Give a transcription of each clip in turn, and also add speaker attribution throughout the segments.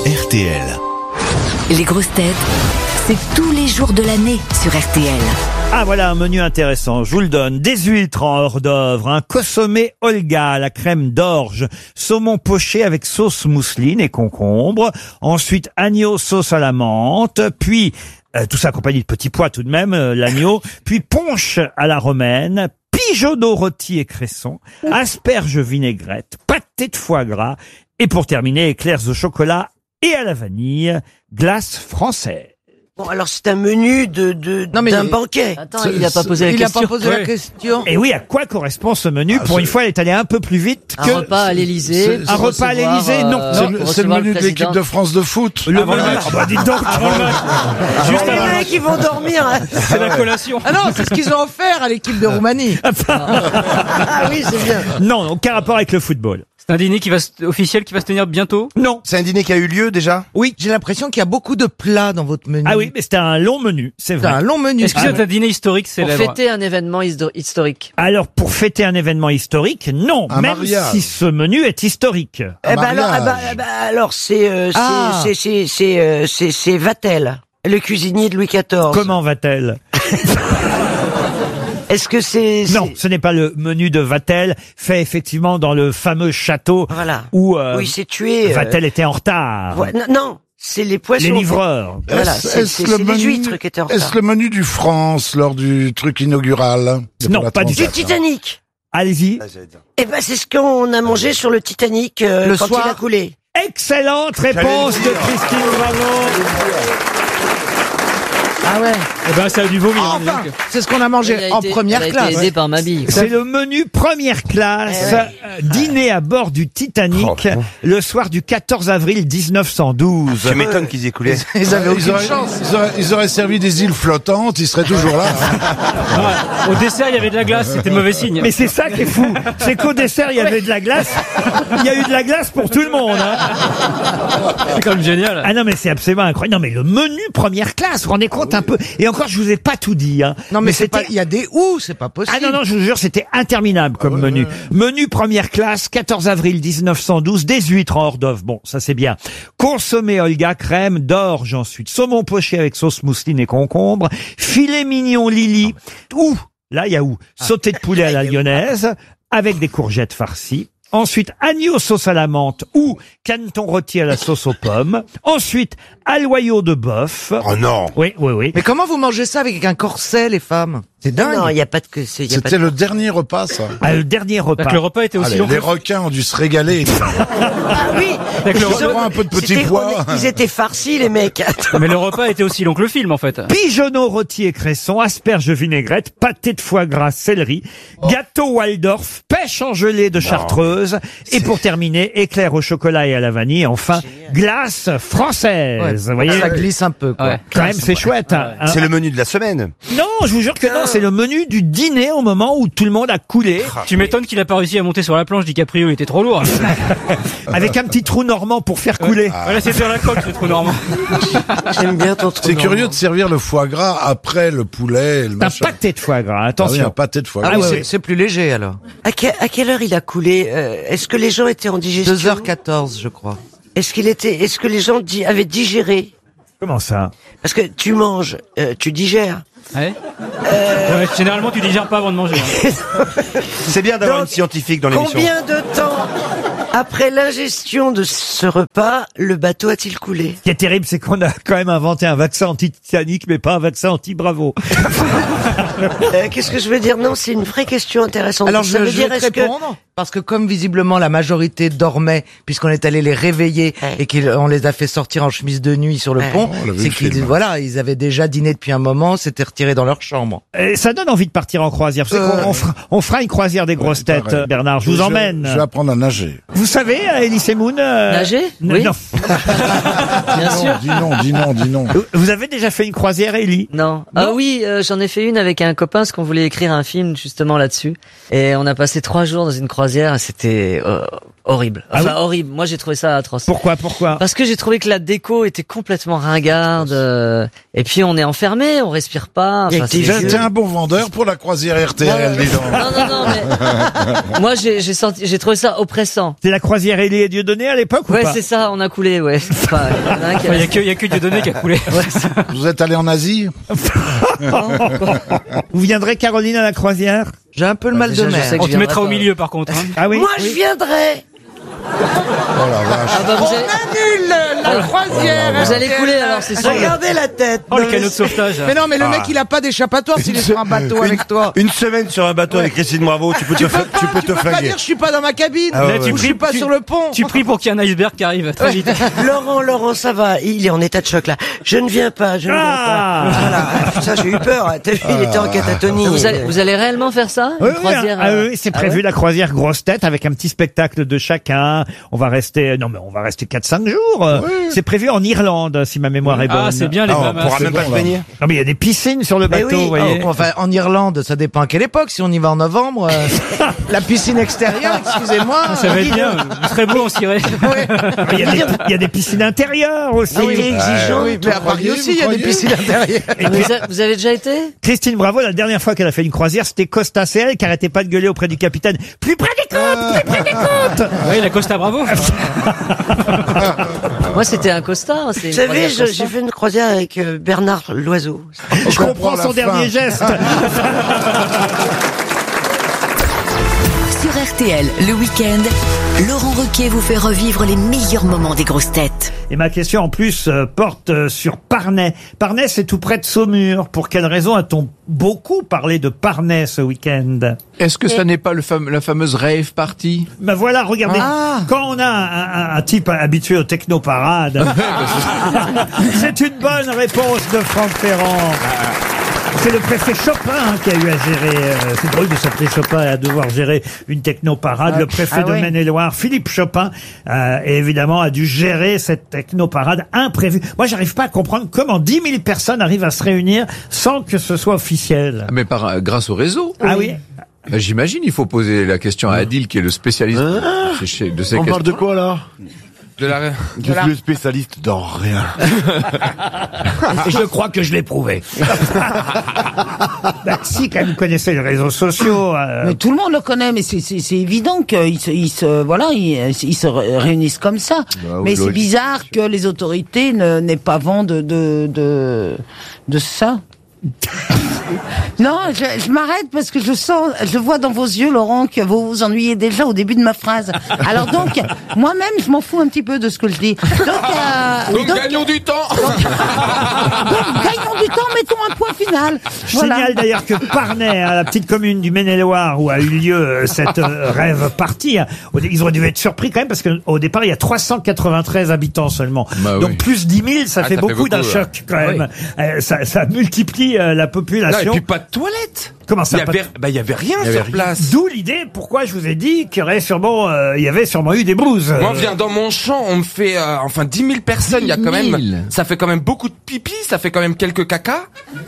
Speaker 1: RTL.
Speaker 2: Les grosses têtes, c'est tous les jours de l'année sur RTL.
Speaker 3: Ah, voilà un menu intéressant, je vous le donne. Des huîtres en hors d'œuvre, un consommé Olga à la crème d'orge, saumon poché avec sauce mousseline et concombre, ensuite agneau sauce à la menthe, puis tout ça accompagné de petits pois tout de même, l'agneau, puis punch à la romaine, pigeonneau rôti et cresson, asperges vinaigrette, pâté de foie gras, et pour terminer, éclairs au chocolat et à la vanille, glace française.
Speaker 4: Bon, alors c'est un menu d'un banquet.
Speaker 5: Attends, il n'a pas posé la question.
Speaker 3: Et oui, à quoi correspond ce menu? Pour une fois, elle est allée un peu plus vite que...
Speaker 5: Un repas à l'Élysée.
Speaker 3: Un repas à l'Élysée, non.
Speaker 6: C'est le menu de l'équipe de France de foot.
Speaker 3: Le menu... bah dites donc.
Speaker 4: Juste les mecs qui vont dormir.
Speaker 7: C'est la collation.
Speaker 5: Ah non, c'est ce qu'ils ont offert à l'équipe de Roumanie.
Speaker 4: Ah oui, c'est bien.
Speaker 3: Non, aucun rapport avec le football.
Speaker 7: C'est un dîner officiel qui va se tenir bientôt?
Speaker 3: Non.
Speaker 6: C'est un dîner qui a eu lieu déjà?
Speaker 3: Oui.
Speaker 5: J'ai l'impression qu'il y a beaucoup de plats dans votre menu.
Speaker 3: Ah oui, mais c'était un long menu, c'est
Speaker 5: C'est
Speaker 3: vrai.
Speaker 5: un long menu.
Speaker 7: Est-ce que c'est un dîner historique
Speaker 8: Pour
Speaker 7: célèbre?
Speaker 8: fêter un événement historique.
Speaker 3: Alors, pour fêter un événement historique, non.
Speaker 6: Un
Speaker 3: même
Speaker 6: mariage.
Speaker 3: si ce menu est historique.
Speaker 4: Alors c'est Vatel, le cuisinier de Louis XIV.
Speaker 3: Comment va-t-elle?
Speaker 4: Est-ce que c'est
Speaker 3: Non, ce n'est pas le menu de Vatel, fait effectivement dans le fameux château
Speaker 4: Voilà.
Speaker 3: où
Speaker 4: Oui, c'est tué.
Speaker 3: Vatel était en retard.
Speaker 4: Non, c'est les poissons.
Speaker 3: Les livreurs.
Speaker 4: Voilà, c'est les huîtres qui étaient en retard.
Speaker 6: Est-ce le menu du France lors du truc inaugural?
Speaker 3: Non, pas du
Speaker 4: Du
Speaker 3: tout.
Speaker 4: Titanic.
Speaker 3: Allez-y.
Speaker 4: Eh ben, c'est ce qu'on a mangé sur le Titanic quand
Speaker 5: soir.
Speaker 4: il a coulé.
Speaker 3: Excellente réponse de Christine Bravo.
Speaker 5: Ah ouais.
Speaker 7: Eh ben, ça a dû vomir. hein,
Speaker 5: Enfin,
Speaker 7: donc.
Speaker 5: c'est ce qu'on a mangé en première
Speaker 8: Elle a
Speaker 5: classe.
Speaker 8: été aidée par ma bille.
Speaker 3: C'est le menu première classe, dîner à bord du Titanic, le soir du 14 avril 1912.
Speaker 9: Tu m'étonnes qu'ils aient coulé.
Speaker 5: Ils avaient aucune chance.
Speaker 6: Ils auraient servi des îles flottantes, ils seraient toujours là.
Speaker 7: Au dessert, il y avait de la glace, c'était mauvais signe.
Speaker 3: Mais c'est ça qui est fou, c'est qu'au dessert il y avait de la glace, il y a eu de la glace pour tout le monde. Hein.
Speaker 7: C'est quand même génial.
Speaker 3: Ah non mais c'est absolument incroyable. Non mais le menu première classe, vous vous rendez compte un peu. Et encore je vous ai pas tout dit. Hein.
Speaker 5: Non mais c'est
Speaker 3: c'était...
Speaker 5: pas, il y a des c'est pas possible.
Speaker 3: Ah non, je vous jure, c'était interminable comme menu. Menu première classe, 14 avril 1912, des huîtres en hors d'œuvre. Bon, ça c'est bien. Consommé Olga, crème d'orge ensuite. Saumon poché avec sauce mousseline et concombre. Filet mignon Lily. Là il y a sauté de poulet à la lyonnaise, avec des courgettes farcies. Ensuite, agneau sauce à la menthe ou caneton rôti à la sauce aux pommes. Ensuite, aloyau de bœuf.
Speaker 9: Oh non.
Speaker 3: Oui.
Speaker 5: Mais comment vous mangez ça avec un corset, les femmes? C'est dingue.
Speaker 4: Non, il n'y a pas de que c'est.
Speaker 6: C'était le dernier repas, ça.
Speaker 3: Ah, le dernier repas.
Speaker 7: Le repas était aussi
Speaker 6: Allez,
Speaker 7: long.
Speaker 6: les requins ont dû se régaler.
Speaker 4: Ah oui.
Speaker 6: Ils auront un peu de petits pois.
Speaker 4: Ils étaient farcis, les mecs.
Speaker 7: Mais le repas était aussi long que le film, en fait.
Speaker 3: Pigeonneau rôti et cresson, asperges vinaigrette, pâté de foie gras, céleri, gâteau Waldorf, pêche en gelée de Chartreuse, et pour terminer, éclair au chocolat et à la vanille, et enfin, glace française. Vous voyez,
Speaker 5: Ça glisse un peu, quoi.
Speaker 7: Ouais.
Speaker 3: quand même, c'est chouette. Hein.
Speaker 9: C'est le menu de la semaine.
Speaker 3: Non, je vous jure que non, c'est le menu du dîner au moment où tout le monde a coulé,
Speaker 7: Tu m'étonnes qu'il a pas réussi à monter sur la planche DiCaprio, il était trop lourd.
Speaker 3: avec un petit trou normand pour faire couler.
Speaker 7: Voilà, c'est sur la coque, ce trou normand.
Speaker 4: J'aime bien ton truc.
Speaker 6: C'est curieux de servir le foie gras après le poulet et le
Speaker 3: Un
Speaker 6: machin.
Speaker 3: pâté de foie gras,
Speaker 6: Ah oui,
Speaker 3: attention.
Speaker 6: un pâté de foie
Speaker 5: Ah
Speaker 6: gras.
Speaker 5: oui, c'est plus léger, alors.
Speaker 4: À quelle heure il a coulé Est-ce que les gens étaient en digestion?
Speaker 5: 2h14, je crois.
Speaker 4: Est-ce que les gens avaient digéré?
Speaker 3: Comment ça?
Speaker 4: Parce que tu manges, tu digères.
Speaker 7: Ouais. Ouais, généralement, tu digères pas avant de manger. Hein.
Speaker 9: C'est bien d'avoir
Speaker 4: Donc,
Speaker 9: une scientifique dans l'émission.
Speaker 4: Combien de temps après l'ingestion de ce repas, le bateau a-t-il coulé?
Speaker 3: Ce qui est terrible, c'est qu'on a quand même inventé un vaccin anti-Titanic, mais pas un vaccin anti-Bravo.
Speaker 4: Qu'est-ce que je veux dire? Non, c'est une vraie question intéressante.
Speaker 5: Alors
Speaker 4: Ça
Speaker 5: je
Speaker 4: veut
Speaker 5: vais
Speaker 4: dire,
Speaker 5: te
Speaker 4: est-ce que
Speaker 5: répondre, parce que comme visiblement la majorité dormait, puisqu'on est allé les réveiller et qu'on les a fait sortir en chemise de nuit sur le pont,
Speaker 6: on l'a vu
Speaker 5: c'est
Speaker 6: le
Speaker 5: qu'ils,
Speaker 6: film.
Speaker 5: voilà, ils avaient déjà dîné depuis un moment, s'étaient retirés dans leur chambre.
Speaker 3: Et ça donne envie de partir en croisière. Vous savez qu'on fera une croisière des grosses têtes,
Speaker 6: pareil.
Speaker 3: Bernard. Je vous emmène.
Speaker 6: Je vais apprendre à nager.
Speaker 3: Vous savez, Elie Semoun...
Speaker 8: Nager? Oui.
Speaker 3: Non.
Speaker 8: Bien sûr.
Speaker 6: Dis non.
Speaker 3: Vous avez déjà fait une croisière, Elie?
Speaker 8: Non. Ah oui, j'en ai fait une avec un copain parce qu'on voulait écrire un film justement là-dessus. Et on a passé 3 jours dans une croisière et c'était horrible. Enfin, horrible. Moi, j'ai trouvé ça atroce.
Speaker 3: Pourquoi?
Speaker 8: Parce que j'ai trouvé que la déco était complètement ringarde. Et puis, on est enfermé, on respire pas. Enfin,
Speaker 6: T'es un bon vendeur pour la croisière RTL, dis donc.
Speaker 8: Non, mais moi, j'ai trouvé ça oppressant.
Speaker 3: C'est la croisière Élie et Dieudonné à l'époque ou
Speaker 8: Ouais,
Speaker 3: pas?
Speaker 8: c'est ça, on a coulé, ouais. Enfin, il y en a un qui a-
Speaker 7: Il y a que Dieudonné qui a coulé.
Speaker 6: Vous êtes allé en Asie?
Speaker 3: Vous viendrez, Caroline, à la croisière?
Speaker 5: J'ai un peu le mal de
Speaker 8: déjà, je
Speaker 5: mer.
Speaker 8: sais que
Speaker 7: On
Speaker 8: je
Speaker 7: te mettra au
Speaker 8: viendrai pas.
Speaker 7: milieu par contre. Hein.
Speaker 3: Ah oui?
Speaker 4: Moi, je viendrai.
Speaker 6: Oh la vache.
Speaker 8: Ah bah, vous allez,
Speaker 5: Annule la croisière.
Speaker 8: vous allez couler alors, c'est sûr.
Speaker 4: Regardez la tête.
Speaker 7: Oh, le
Speaker 4: Non, mais
Speaker 7: canot de sauvetage.
Speaker 5: Mais non, mais le mec, il a pas d'échappatoire s'il est sur un bateau avec toi.
Speaker 9: Une semaine sur un bateau avec Christine Bravo, tu peux te
Speaker 5: Tu peux pas
Speaker 9: flinguer.
Speaker 5: dire je suis pas dans ma cabine.
Speaker 9: Ah ouais,
Speaker 7: Là, tu
Speaker 5: Ou je suis pas sur le pont.
Speaker 7: Tu pries pour qu'il y ait un iceberg qui arrive très vite.
Speaker 4: Laurent, ça va. Il est en état de choc là. Je ne viens pas. Je ne viens
Speaker 3: Ah.
Speaker 4: pas. Voilà. Ça, j'ai eu peur. T'as vu, il était en catatonie.
Speaker 8: Vous allez réellement faire ça?
Speaker 3: Oui,
Speaker 8: Une croisière,
Speaker 3: oui, c'est prévu,
Speaker 8: ouais
Speaker 3: la croisière grosse tête avec un petit spectacle de chacun. On va rester 4-5 jours. C'est prévu en Irlande, si ma mémoire est bonne.
Speaker 7: Ah, c'est bien les
Speaker 9: Ah, on
Speaker 7: Bahamas.
Speaker 9: pourra même pas se baigner.
Speaker 3: Non, mais il y a des piscines sur le
Speaker 4: Mais
Speaker 3: bateau,
Speaker 4: oui.
Speaker 3: vous voyez.
Speaker 5: Oh, enfin, en Irlande, ça dépend à quelle époque. Si on y va en novembre, la piscine extérieure, excusez-moi.
Speaker 7: Ça va être bien. Ce serait beau, on s'irait.
Speaker 3: Il y a des piscines intérieures aussi.
Speaker 4: Il est exigeant.
Speaker 5: Oui, mais à Paris
Speaker 6: croyez,
Speaker 5: aussi, il y
Speaker 6: vous
Speaker 5: a des
Speaker 6: croyez
Speaker 5: piscines intérieures.
Speaker 3: Et puis,
Speaker 8: Vous avez déjà été?
Speaker 3: Christine Bravo, la dernière fois qu'elle a fait une croisière, c'était Costa, c'est elle qui arrêtait pas de gueuler auprès du capitaine. Plus près des côtes, plus près des côtes.
Speaker 7: Oui, la Costa Bravo.
Speaker 8: Moi, c'était un costard. C'est
Speaker 4: Vous
Speaker 8: une
Speaker 4: savez,
Speaker 8: croisière
Speaker 4: j'ai fait une croisière avec Bernard Loiseau.
Speaker 3: Je comprends son dernier geste.
Speaker 2: Sur RTL, le week-end, Laurent Ruquier vous fait revivre les meilleurs moments des grosses têtes.
Speaker 3: Et ma question en plus porte sur Parnay. Parnay, c'est tout près de Saumur. Pour quelle raison a-t-on beaucoup parlé de Parnay ce week-end?
Speaker 1: Est-ce que ça n'est pas la fameuse rave party?
Speaker 3: Ben voilà, regardez,
Speaker 5: Ah.
Speaker 3: quand on a un type habitué aux technoparades, c'est une bonne réponse de Franck Ferrand. C'est le préfet Chopin qui a eu à gérer, c'est drôle de s'appeler Chopin et à devoir gérer une technoparade. Le préfet de Maine-et-Loire, Philippe Chopin, évidemment, a dû gérer cette technoparade imprévue. Moi, j'arrive pas à comprendre comment 10 000 personnes arrivent à se réunir sans que ce soit officiel.
Speaker 1: Mais grâce au réseau.
Speaker 3: Ah oui?
Speaker 1: Ben, j'imagine, il faut poser la question à Adil, qui est le spécialiste de ces
Speaker 9: On
Speaker 1: questions.
Speaker 9: parle de quoi là?
Speaker 1: De la...
Speaker 9: Je suis le spécialiste dans rien.
Speaker 3: Je crois que je l'ai prouvé. Bah, si, quand même, vous connaissez les réseaux sociaux.
Speaker 10: Mais tout le monde le connaît, mais c'est évident qu'ils se réunissent comme ça.
Speaker 9: Bah,
Speaker 10: mais
Speaker 9: oui,
Speaker 10: c'est
Speaker 9: logique.
Speaker 10: bizarre que les autorités n'aient pas vent de ça. Non, je m'arrête parce que je vois dans vos yeux, Laurent, que vous vous ennuyez déjà au début de ma phrase. Alors donc, moi-même, je m'en fous un petit peu de ce que je dis. Donc
Speaker 1: gagnons du temps.
Speaker 10: donc, gagnons du temps, mettons un point final.
Speaker 3: Je signale d'ailleurs que Parnay, la petite commune du Maine-et-Loire où a eu lieu cette rêve party, ils auraient dû être surpris quand même parce qu'au départ il y a 393 habitants seulement.
Speaker 1: Bah
Speaker 3: Donc
Speaker 1: oui.
Speaker 3: plus 10 000, ça fait beaucoup d'un
Speaker 1: ouais.
Speaker 3: choc quand même. Ça multiplie la population.
Speaker 11: Non, et puis pas de toilette.
Speaker 3: Comment ça?
Speaker 11: Il y avait rien sur place.
Speaker 3: D'où l'idée, pourquoi je vous ai dit qu'il y aurait sûrement, il y avait sûrement eu des blouses.
Speaker 11: Moi, on vient dans mon champ, on me fait, 10 000 personnes, il y a quand
Speaker 1: 10 000.
Speaker 11: même, ça fait quand même beaucoup de pipi, ça fait quand même quelques caca.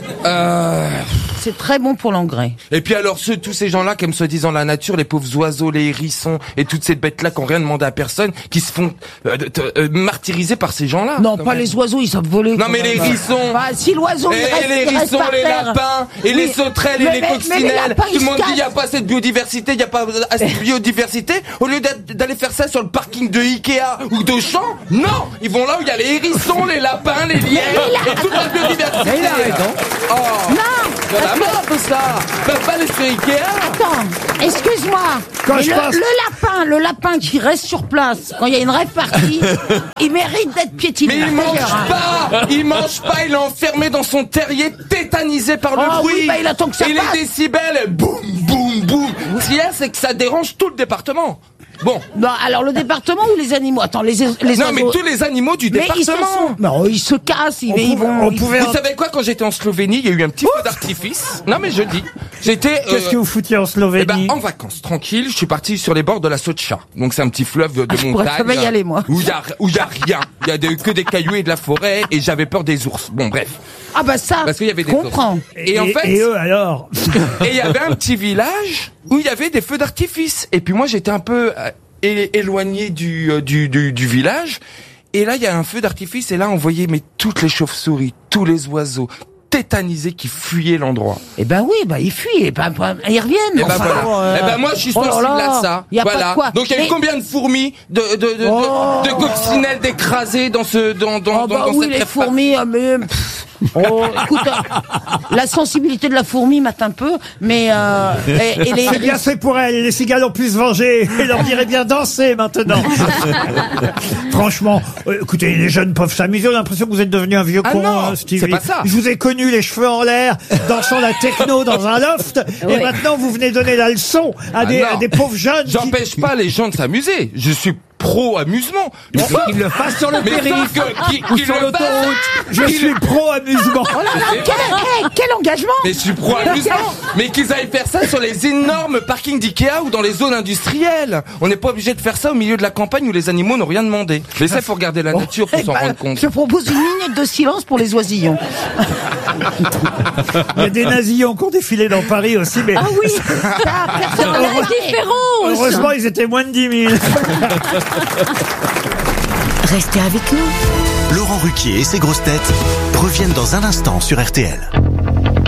Speaker 10: C'est très bon pour l'engrais.
Speaker 11: Et puis alors, tous ces gens-là qui aiment soi-disant la nature, les pauvres oiseaux, les hérissons, et toutes ces bêtes-là qui ont rien demandé à personne, qui se font martyriser par ces gens-là.
Speaker 10: Non,
Speaker 11: quand
Speaker 10: pas
Speaker 11: même.
Speaker 10: les oiseaux, ils savent voler.
Speaker 11: Non
Speaker 10: quand
Speaker 11: mais
Speaker 10: même.
Speaker 11: les hérissons.
Speaker 10: Bah, si l'oiseau, il
Speaker 11: Et
Speaker 10: reste,
Speaker 11: les
Speaker 10: il reste
Speaker 11: hérissons,
Speaker 10: par
Speaker 11: les
Speaker 10: terre.
Speaker 11: lapins, et les
Speaker 10: Oui.
Speaker 11: sauterelles, et
Speaker 10: Mais
Speaker 11: les
Speaker 10: les
Speaker 11: coccinelles.
Speaker 10: lapins,
Speaker 11: Tout le monde
Speaker 10: ils se
Speaker 11: dit il n'y a pas assez de biodiversité, il n'y a pas assez de biodiversité. Au lieu d'aller faire ça sur le parking de Ikea ou d'Auchan, non, ils vont là où il y a les hérissons, les lapins, les lièvres, et toute la biodiversité.
Speaker 10: Mais il a raison.
Speaker 11: Oh.
Speaker 10: Non,
Speaker 11: Il y en a marre de ça. Ils peuvent pas aller sur Ikea.
Speaker 10: attends, excuse-moi.
Speaker 3: Quand
Speaker 10: Mais
Speaker 3: je pense-
Speaker 10: le lapin qui reste sur place, quand il y a une rêve partie, il mérite d'être piétiné.
Speaker 11: Mais il mange
Speaker 10: D'ailleurs, hein.
Speaker 11: pas. Il mange pas. Il est enfermé dans son terrier, tétanisé par le
Speaker 10: Oh
Speaker 11: bruit.
Speaker 10: oui, bah, il attend que ça
Speaker 11: et
Speaker 10: passe.
Speaker 11: les décibels, boum, boum, boum. Ce qu'il y a, c'est que ça dérange tout le département. Bon.
Speaker 10: Non, alors le département ou les animaux? Attends, les
Speaker 11: Non,
Speaker 10: oiseaux.
Speaker 11: mais tous les animaux du
Speaker 10: Mais ils se
Speaker 11: département.
Speaker 10: sont... Non, ils se cassent, ils vont...
Speaker 11: Vous savez quoi, quand j'étais en Slovénie, il y a eu un petit feu d'artifice. Non, mais je dis. J'étais...
Speaker 3: Qu'est-ce que vous foutiez en
Speaker 11: Eh
Speaker 3: Slovénie?
Speaker 11: ben, en vacances, tranquille, je suis parti sur les bords de la Socha. Donc c'est un petit fleuve de
Speaker 10: je pourrais
Speaker 11: montagne.
Speaker 10: jamais y aller, moi.
Speaker 11: Où il y a rien. Il y a que des cailloux et de la forêt, et j'avais peur des ours. Bon, bref.
Speaker 10: Ah bah ça,
Speaker 11: Parce qu'il y avait des
Speaker 10: comprends.
Speaker 11: ours. Et en fait,
Speaker 3: Et eux alors?
Speaker 11: et il y avait un petit village où il y avait des feux d'artifice. Et puis moi, j'étais un peu éloigné du village. Et là, il y a un feu d'artifice. Et là, on voyait toutes les chauves-souris, tous les oiseaux, tétanisés qui fuyaient l'endroit.
Speaker 10: Eh ben oui, bah ils fuient, et ben ils reviennent.
Speaker 11: Et ben voilà. Eh ben moi je suis sensible à ça.
Speaker 10: Y a pas
Speaker 11: voilà.
Speaker 10: de quoi.
Speaker 11: Donc il y a eu combien de fourmis, de coccinelles d'écrasées dans ce dans
Speaker 10: oui,
Speaker 11: cette
Speaker 10: les
Speaker 11: rêve-
Speaker 10: fourmis, mais écoute, la sensibilité de la fourmi mate un peu, mais et les
Speaker 3: C'est bien fait pour elle, les cigales ont pu se venger et leur dirait bien danser maintenant. Franchement, écoutez, les jeunes peuvent s'amuser, on a l'impression que vous êtes devenu un vieux con,
Speaker 11: non,
Speaker 3: Stevie.
Speaker 11: c'est pas ça.
Speaker 3: Je vous ai connu les cheveux en l'air, dansant la techno dans un loft, et maintenant vous venez donner la leçon à des pauvres jeunes.
Speaker 11: J'empêche pas les gens de s'amémuser. Je suis pro-amusement.
Speaker 12: Qu'ils le fassent sur le
Speaker 11: Mais
Speaker 12: périph'
Speaker 11: sauf
Speaker 12: ou sur l'autoroute.
Speaker 3: Je suis pro-amusement.
Speaker 10: Oh là là, quel engagement.
Speaker 11: Mais je suis pro-amusement. Mais qu'ils aillent faire ça sur les énormes parkings d'Ikea ou dans les zones industrielles. On n'est pas obligé de faire ça au milieu de la campagne où les animaux n'ont rien demandé. Mais ça, il faut regarder la nature pour s'en rendre compte.
Speaker 10: Je propose une minute de silence pour les oisillons.
Speaker 3: Il y a des nazillons qui ont défilé dans Paris aussi, mais
Speaker 10: Ah oui, ça, personne n'a la différence.
Speaker 3: heureusement ils étaient moins de 10 000.
Speaker 2: Restez avec nous.
Speaker 13: Laurent Ruquier et ses grosses têtes reviennent dans un instant sur RTL.